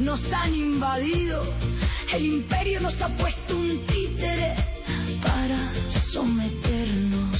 nos han invadido, el imperio nos ha puesto un títere para someternos.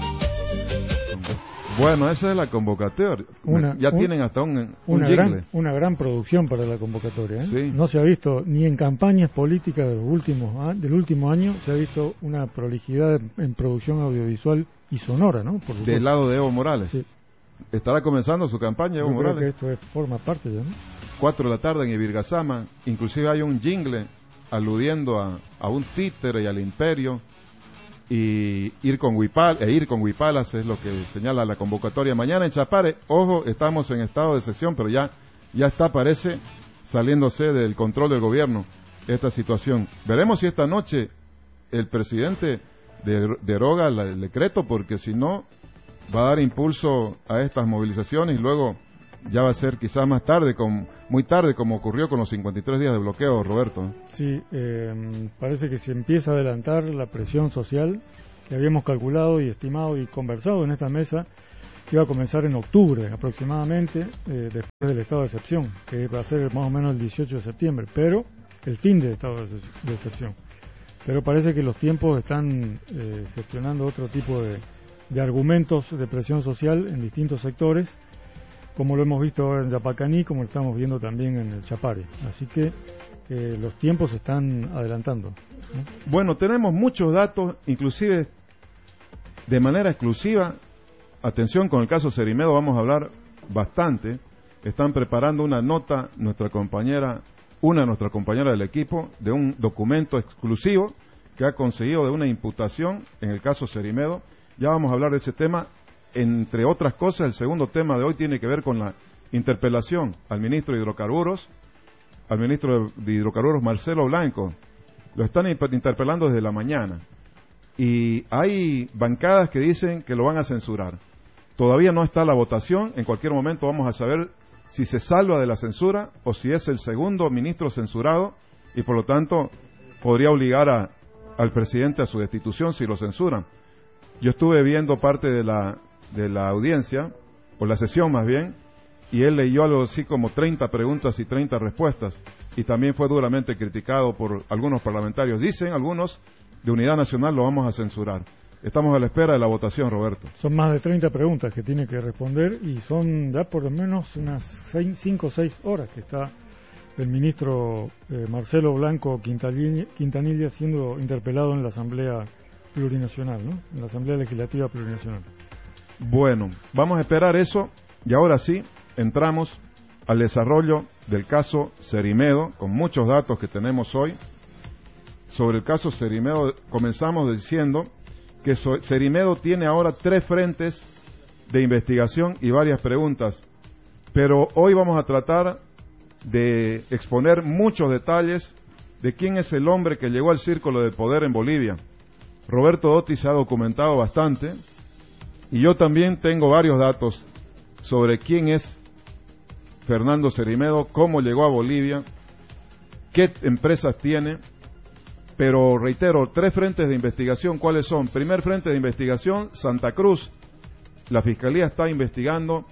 Bueno, esa es la convocatoria. Tienen hasta un jingle. Una gran producción para la convocatoria, ¿eh? Sí. No se ha visto ni en campañas políticas del último año, se ha visto una prolijidad en producción audiovisual y sonora, ¿no? Del lado de Evo Morales. Sí. Estará comenzando su campaña Evo Morales. Creo que esto forma parte ya, ¿no? 4 de la tarde en Ibirgasama. Inclusive hay un jingle aludiendo a un títere y al imperio. Y ir con Huipalas es lo que señala la convocatoria. Mañana en Chapare, ojo, estamos en estado de sesión, pero ya está, parece, saliéndose del control del gobierno esta situación. Veremos si esta noche el presidente deroga el decreto, porque si no, va a dar impulso a estas movilizaciones y luego ya va a ser quizás muy tarde, como ocurrió con los 53 días de bloqueo, Roberto. Sí, parece que se empieza a adelantar la presión social que habíamos calculado y estimado y conversado en esta mesa, que iba a comenzar en octubre aproximadamente, después del estado de excepción, que va a ser más o menos el 18 de septiembre, pero el fin del estado de excepción. Pero parece que los tiempos están gestionando otro tipo de argumentos de presión social en distintos sectores, como lo hemos visto ahora en Yapacaní, como lo estamos viendo también en el Chapare. Así que los tiempos se están adelantando, ¿no? Bueno, tenemos muchos datos, inclusive de manera exclusiva. Atención con el caso Cerimedo, vamos a hablar bastante. Están preparando una nota nuestra compañera del equipo, de un documento exclusivo que ha conseguido de una imputación en el caso Cerimedo. Ya vamos a hablar de ese tema. Entre otras cosas, el segundo tema de hoy tiene que ver con la interpelación al ministro de Hidrocarburos, Marcelo Blanco. Lo están interpelando desde la mañana. Y hay bancadas que dicen que lo van a censurar. Todavía no está la votación. En cualquier momento vamos a saber si se salva de la censura o si es el segundo ministro censurado y por lo tanto podría obligar al presidente a su destitución si lo censuran. Yo estuve viendo parte de la audiencia, o la sesión más bien, y él leyó algo así como 30 preguntas y 30 respuestas, y también fue duramente criticado por algunos parlamentarios. Dicen algunos, de Unidad Nacional lo vamos a censurar. Estamos a la espera de la votación, Roberto. Son más de 30 preguntas que tiene que responder, y son ya por lo menos unas 5 o 6 horas que está el ministro Marcelo Blanco Quintanilla siendo interpelado en la Asamblea Plurinacional, ¿no? En la Asamblea Legislativa Plurinacional. Bueno, vamos a esperar eso y ahora sí entramos al desarrollo del caso Cerimedo con muchos datos que tenemos hoy. Sobre el caso Cerimedo comenzamos diciendo que Cerimedo tiene ahora 3 frentes de investigación y varias preguntas, pero hoy vamos a tratar de exponer muchos detalles de quién es el hombre que llegó al círculo de poder en Bolivia. Roberto Dotti se ha documentado bastante y yo también tengo varios datos sobre quién es Fernando Cerimedo, cómo llegó a Bolivia, qué empresas tiene, pero reitero, 3 frentes de investigación. ¿Cuáles son? Primer frente de investigación, Santa Cruz. La Fiscalía está investigando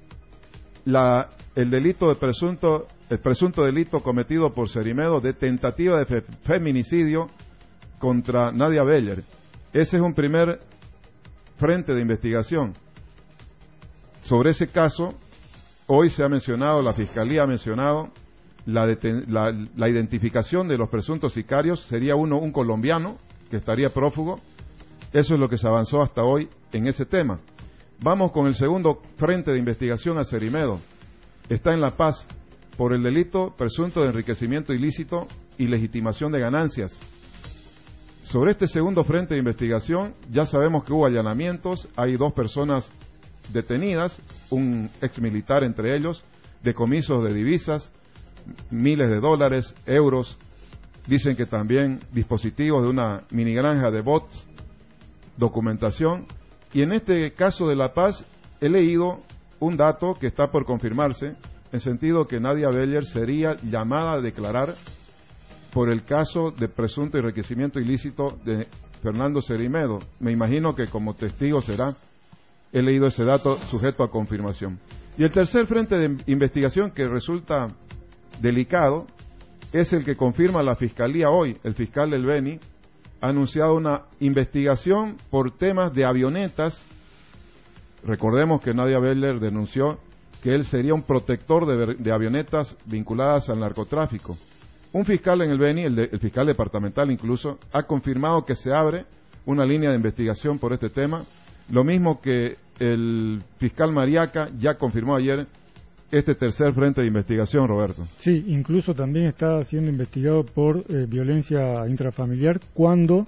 el presunto delito cometido por Cerimedo de tentativa de feminicidio contra Nadia Beller. Ese es un primer frente de investigación. Sobre ese caso, hoy se ha mencionado, la Fiscalía ha mencionado la identificación de los presuntos sicarios. Sería un colombiano que estaría prófugo. Eso es lo que se avanzó hasta hoy en ese tema. Vamos con el segundo frente de investigación a Cerimedo. Está en La Paz por el delito presunto de enriquecimiento ilícito y legitimación de ganancias. Sobre este segundo frente de investigación ya sabemos que hubo allanamientos, hay 2 personas detenidas, un exmilitar entre ellos, decomisos de divisas, miles de dólares, euros. Dicen que también dispositivos de una mini granja de bots, documentación. Y en este caso de La Paz he leído un dato que está por confirmarse, en sentido que Nadia Beller sería llamada a declarar por el caso de presunto enriquecimiento ilícito de Fernando Cerimedo. Me imagino que como testigo será. He leído ese dato sujeto a confirmación. Y el tercer frente de investigación que resulta delicado es el que confirma la Fiscalía hoy. El fiscal del Beni ha anunciado una investigación por temas de avionetas. Recordemos que Nadia Beller denunció que él sería un protector de avionetas vinculadas al narcotráfico. Un fiscal en el Beni, el fiscal departamental incluso, ha confirmado que se abre una línea de investigación por este tema, lo mismo que el fiscal Mariaca ya confirmó ayer este tercer frente de investigación, Roberto. Sí, incluso también está siendo investigado por violencia intrafamiliar cuando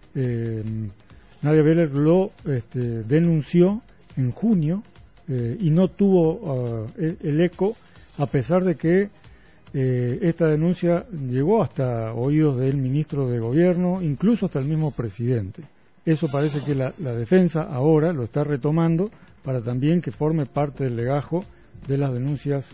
Nadia Beller lo denunció en junio y no tuvo el eco, a pesar de que esta denuncia llegó hasta oídos del ministro de Gobierno, incluso hasta el mismo presidente. Eso parece que la defensa ahora lo está retomando para también que forme parte del legajo de las denuncias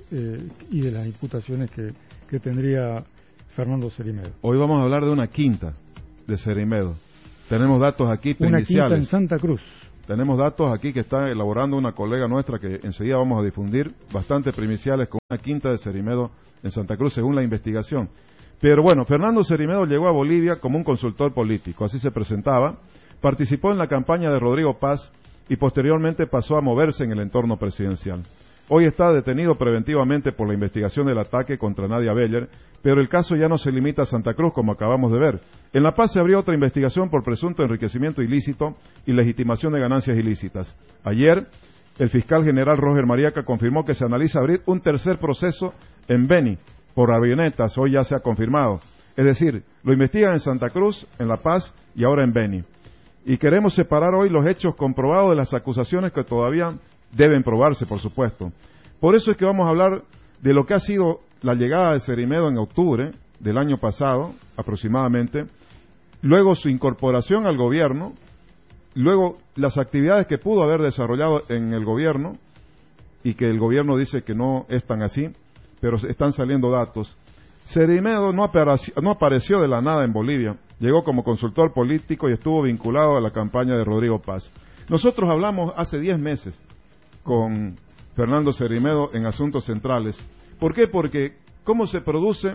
y de las imputaciones que tendría Fernando Cerimedo. Hoy vamos a hablar de una quinta de Cerimedo. Tenemos datos aquí primiciales. Una quinta en Santa Cruz. Tenemos datos aquí que está elaborando una colega nuestra que enseguida vamos a difundir, bastante primiciales, con una quinta de Cerimedo en Santa Cruz, según la investigación. Pero bueno, Fernando Cerimedo llegó a Bolivia como un consultor político, así se presentaba, participó en la campaña de Rodrigo Paz y posteriormente pasó a moverse en el entorno presidencial. Hoy está detenido preventivamente por la investigación del ataque contra Nadia Beller, pero el caso ya no se limita a Santa Cruz, como acabamos de ver. En La Paz se abrió otra investigación por presunto enriquecimiento ilícito y legitimación de ganancias ilícitas. Ayer, el fiscal general Roger Mariaca confirmó que se analiza abrir un tercer proceso en Beni por avionetas, hoy ya se ha confirmado. Es decir, lo investigan en Santa Cruz, en La Paz y ahora en Beni. Y queremos separar hoy los hechos comprobados de las acusaciones que todavía deben probarse, por supuesto. Por eso es que vamos a hablar de lo que ha sido la llegada de Cerimedo en octubre del año pasado, aproximadamente, luego su incorporación al gobierno, luego las actividades que pudo haber desarrollado en el gobierno, y que el gobierno dice que no es tan así, pero están saliendo datos. Cerimedo no apareció de la nada en Bolivia, llegó como consultor político y estuvo vinculado a la campaña de Rodrigo Paz. Nosotros hablamos hace 10 meses con Fernando Cerimedo en Asuntos Centrales. ¿Por qué? Porque ¿cómo se produce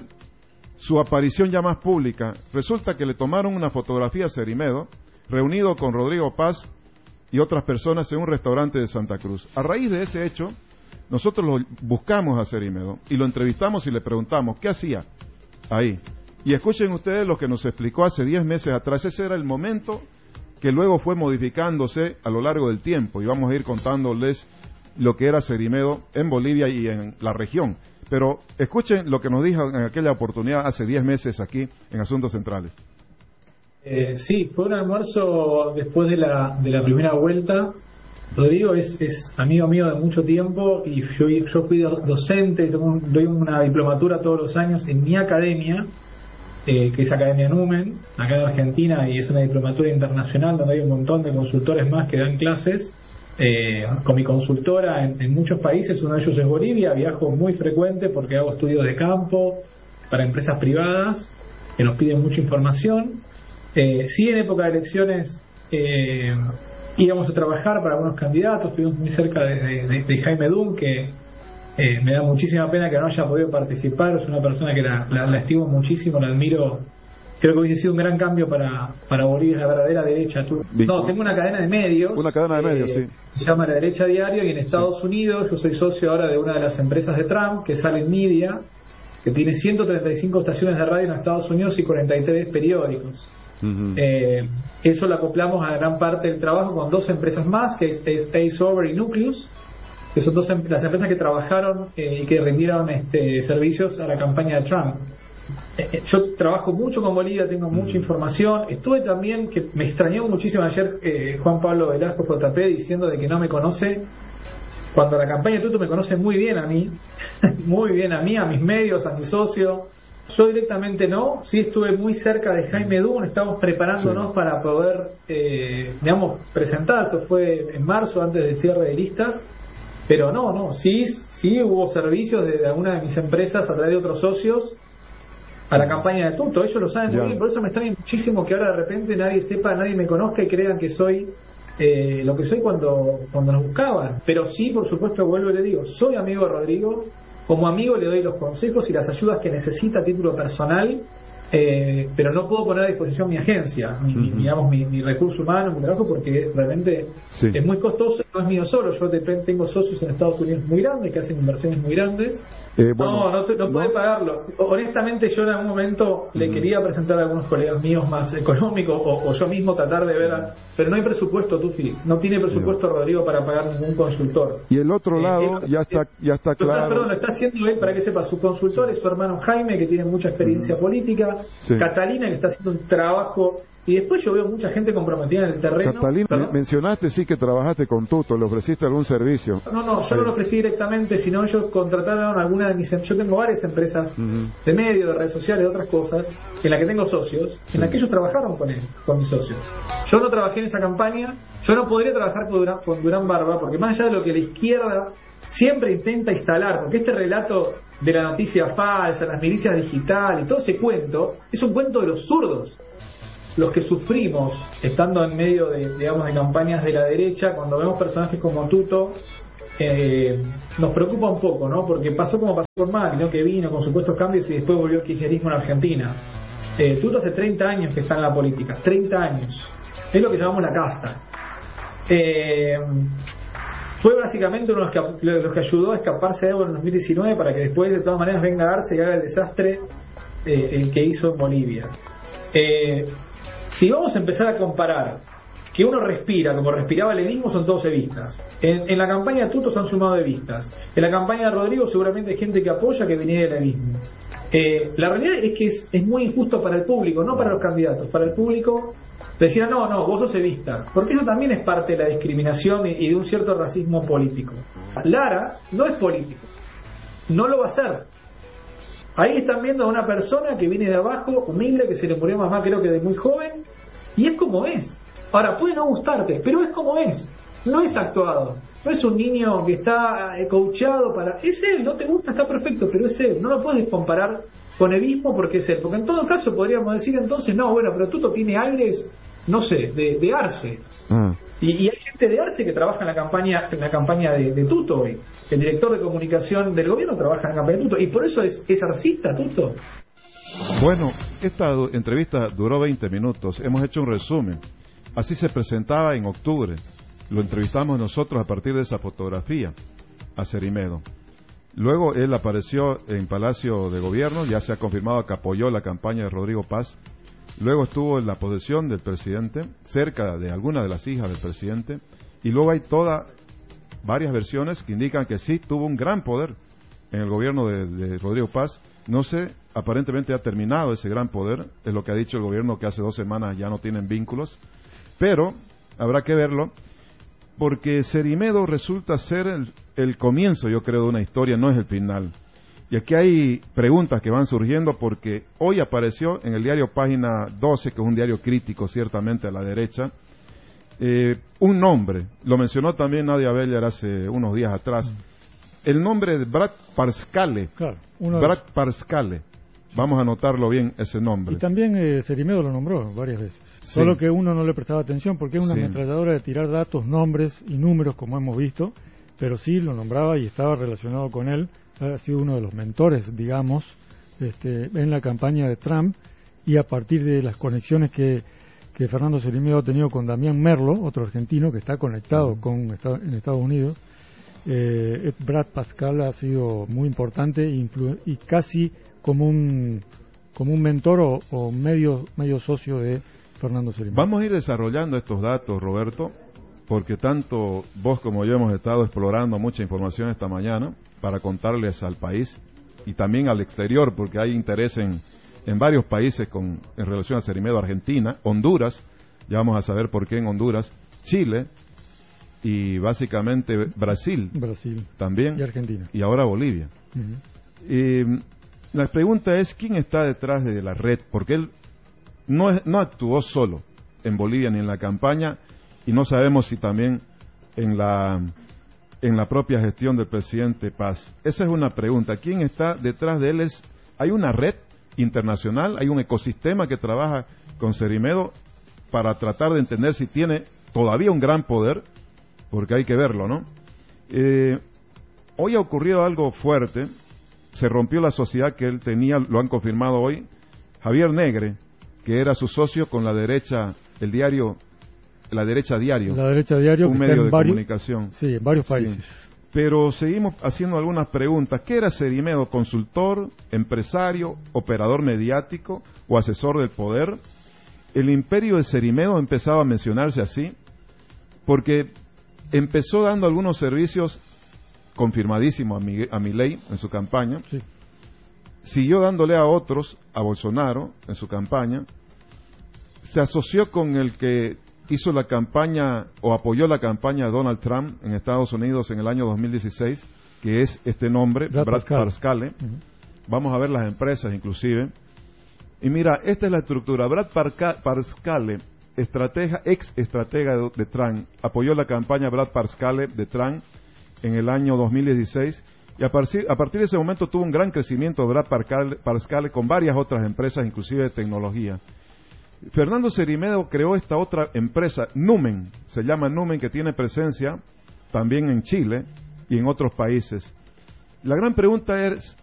su aparición ya más pública? Resulta que le tomaron una fotografía a Cerimedo, reunido con Rodrigo Paz y otras personas en un restaurante de Santa Cruz. A raíz de ese hecho, nosotros lo buscamos a Cerimedo y lo entrevistamos y le preguntamos qué hacía ahí. Y escuchen ustedes lo que nos explicó hace 10 meses atrás. Ese era el momento que luego fue modificándose a lo largo del tiempo, y vamos a ir contándoles lo que era Cerimedo en Bolivia y en la región. Pero escuchen lo que nos dijo en aquella oportunidad hace 10 meses aquí en Asuntos Centrales. Sí, fue un almuerzo después de la primera vuelta. Rodrigo es amigo mío de mucho tiempo y yo fui docente, doy una diplomatura todos los años en mi academia, que es Academia Numen, acá en Argentina, y es una diplomatura internacional donde hay un montón de consultores más que dan clases. Con mi consultora en muchos países, uno de ellos es Bolivia, viajo muy frecuente porque hago estudios de campo para empresas privadas que nos piden mucha información. Sí, en época de elecciones íbamos a trabajar para algunos candidatos, estuvimos muy cerca de Jaime Dunn, que me da muchísima pena que no haya podido participar. Es una persona que la estimo muchísimo, la admiro. Creo que hubiese sido un gran cambio para Bolivia, la verdadera derecha. No, tengo una cadena de medios. Una cadena de medios, sí. Se llama La Derecha Diario, y en Estados Unidos yo soy socio ahora de una de las empresas de Trump, que es Salem Media, que tiene 135 estaciones de radio en Estados Unidos y 43 periódicos. Uh-huh. Eso lo acoplamos a gran parte del trabajo con dos empresas más, que es Ace-Over y Nucleus, que son las empresas que trabajaron y que rindieron servicios a la campaña de Trump. Yo trabajo mucho con Bolivia, tengo mucha información. Estuve también, que me extrañó muchísimo ayer Juan Pablo Velasco JP diciendo de que no me conoce, cuando la campaña de Tuto me conoce muy bien a mí, muy bien a mí, a mis medios, a mi socio. Yo directamente no, sí estuve muy cerca de Jaime Dunn, estamos preparándonos para poder, presentar. Esto fue en marzo, antes del cierre de listas, pero sí hubo servicios de alguna de mis empresas a través de otros socios a la campaña de Tuto. Ellos lo saben muy bien, por eso me extraña muchísimo que ahora de repente nadie me conozca y crean que soy lo que soy cuando nos buscaban. Pero sí, por supuesto, vuelvo y le digo, soy amigo de Rodrigo, como amigo le doy los consejos y las ayudas que necesita a título personal, pero no puedo poner a disposición mi agencia, mi recurso humano, mi trabajo, porque realmente es muy costoso. No es mío solo, yo tengo socios en Estados Unidos muy grandes que hacen inversiones muy grandes. No puede pagarlo. Honestamente, yo en algún momento le quería presentar a algunos colegas míos más económicos, o yo mismo tratar de ver, pero no hay presupuesto, Tufi, no tiene presupuesto Rodrigo para pagar ningún consultor. Y el otro lado ya está claro. Lo está haciendo él, para que sepa, su consultor es su hermano Jaime, que tiene mucha experiencia política, Catalina, que está haciendo un trabajo. Y después yo veo mucha gente comprometida en el terreno. Catalina, mencionaste que trabajaste con Tuto, ¿le ofreciste algún servicio? No, yo no lo ofrecí directamente, sino ellos contrataron alguna de mis... Yo tengo varias empresas de medios, de redes sociales, de otras cosas, en las que tengo socios, en las que ellos trabajaron con mis socios. Yo no trabajé en esa campaña, yo no podría trabajar con Durán Barba, porque más allá de lo que la izquierda siempre intenta instalar, porque este relato de la noticia falsa, las milicias digitales y todo ese cuento, es un cuento de los zurdos. Los que sufrimos estando en medio de campañas de la derecha, cuando vemos personajes como Tuto, nos preocupa un poco, ¿no? Porque pasó como pasó con Macri, ¿no? Que vino con supuestos cambios y después volvió el kirchnerismo en Argentina. Tuto hace 30 años que está en la política, 30 años. Es lo que llamamos la casta. Fue básicamente uno de los que ayudó a escaparse de Evo en 2019 para que después de todas maneras venga Arce y haga el desastre el que hizo en Bolivia. Si vamos a empezar a comparar que uno respira como respiraba el levismo, son todos evistas. En la campaña de Tuto se han sumado evistas. En la campaña de Rodrigo seguramente hay gente que apoya que viniera del levismo. La realidad es que es muy injusto para el público, no para los candidatos. Para el público decían, no, vos sos evista. Porque eso también es parte de la discriminación y de un cierto racismo político. Lara no es político. No lo va a ser. Ahí están viendo a una persona que viene de abajo, humilde, que se le murió mamá creo que de muy joven, y es como es. Ahora, puede no gustarte, pero es como es. No es actuado. No es un niño que está coachado para... Es él, no te gusta, está perfecto, pero es él. No lo puedes comparar con evismo porque es él. Porque en todo caso podríamos decir entonces, no, bueno, pero Tuto tiene aires, no sé, de Arce. Y hay gente de Arce que trabaja en la campaña de Tuto hoy. El director de comunicación del gobierno trabaja en la campaña de Tuto. Y por eso es arcista, Tuto. Bueno, esta entrevista duró 20 minutos. Hemos hecho un resumen. Así se presentaba en octubre. Lo entrevistamos nosotros a partir de esa fotografía a Cerimedo. Luego él apareció en Palacio de Gobierno. Ya se ha confirmado que apoyó la campaña de Rodrigo Paz. Luego estuvo en la posesión del presidente, cerca de alguna de las hijas del presidente, y luego hay varias versiones que indican que sí tuvo un gran poder en el gobierno de Rodrigo Paz. No sé, aparentemente ha terminado ese gran poder, es lo que ha dicho el gobierno, que hace 2 semanas ya no tienen vínculos, pero habrá que verlo, porque Cerimedo resulta ser el comienzo, yo creo, de una historia, no es el final. Y aquí hay preguntas que van surgiendo porque hoy apareció en el diario Página 12, que es un diario crítico ciertamente a la derecha, un nombre, lo mencionó también Nadia Beller hace unos días atrás, el nombre de Brad Parscale. Claro, Brad Parscale. Vamos a anotarlo bien, ese nombre. Y también Cerimedo lo nombró varias veces. Sí. Solo que uno no le prestaba atención porque es una ametralladora de tirar datos, nombres y números, como hemos visto, pero sí lo nombraba y estaba relacionado con él. Ha sido uno de los mentores, digamos, en la campaña de Trump, y a partir de las conexiones que Fernando Cerimedo ha tenido con Damián Merlo, otro argentino que está conectado en Estados Unidos, Brad Parscale ha sido muy importante y casi como un mentor o medio socio de Fernando Cerimedo. Vamos a ir desarrollando estos datos, Roberto, porque tanto vos como yo hemos estado explorando mucha información esta mañana para contarles al país y también al exterior, porque hay interés en varios países en relación a Cerimedo. Argentina, Honduras, ya vamos a saber por qué en Honduras, Chile y básicamente Brasil también, y Argentina, y ahora Bolivia. La pregunta es quién está detrás de la red, porque él no actuó solo en Bolivia ni en la campaña, y no sabemos si también en la propia gestión del presidente Paz. Esa es una pregunta. ¿Quién está detrás de él? ¿Hay una red internacional? ¿Hay un ecosistema que trabaja con Cerimedo para tratar de entender si tiene todavía un gran poder? Porque hay que verlo, ¿no? Hoy ha ocurrido algo fuerte se rompió la sociedad que él tenía, lo han confirmado hoy, Javier Negre, que era su socio con La Derecha, el diario, La Derecha Diario. La Derecha Diario, un medio de comunicación. Sí, en varios países. Sí. Pero seguimos haciendo algunas preguntas. ¿Qué era Cerimedo? ¿Consultor, empresario, operador mediático o asesor del poder? El imperio de Cerimedo empezaba a mencionarse así porque empezó dando algunos servicios confirmadísimos a Milei en su campaña. Sí. Siguió dándole a otros, a Bolsonaro en su campaña. Se asoció con el que hizo la campaña o apoyó la campaña de Donald Trump en Estados Unidos en el año 2016, que es este nombre, Brad Parscale. Uh-huh. Vamos a ver las empresas inclusive. Y mira, esta es la estructura. Brad Parscale, ex estratega de Trump, apoyó la campaña Brad Parscale de Trump en el año 2016 y a partir de ese momento tuvo un gran crecimiento de Brad Parscale con varias otras empresas, inclusive de tecnología. Fernando Cerimedo creó esta otra empresa, Numen, se llama Numen, que tiene presencia también en Chile y en otros países. La gran pregunta es,